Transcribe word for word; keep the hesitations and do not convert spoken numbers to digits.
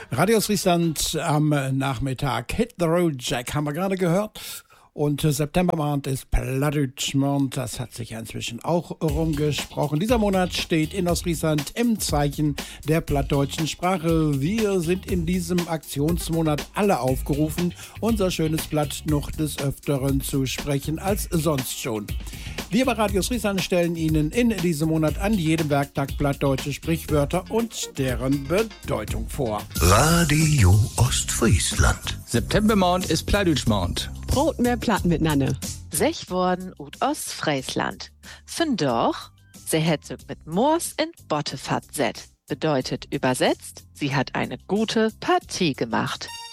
Radio Friesland am Nachmittag. Hit the Road Jack haben wir gerade gehört. Und Septembermonat ist Plattdeutschmonat. Das hat sich ja inzwischen auch rumgesprochen. Dieser Monat steht in Ostfriesland im Zeichen der plattdeutschen Sprache. Wir sind in diesem Aktionsmonat alle aufgerufen, unser schönes Platt noch des Öfteren zu sprechen als sonst schon. Wir bei Radio Friesland stellen Ihnen in diesem Monat an jedem Werktag plattdeutsche Sprichwörter und deren Bedeutung vor. Radio Ostfriesland. Septembermonat ist Plattdeutschmonat. Brot mehr Platt miteinander. Sech worden ut Ostfriesland. Fin doch, sie het sich mit Moors in Bottefat set. Bedeutet übersetzt, sie hat eine gute Partie gemacht.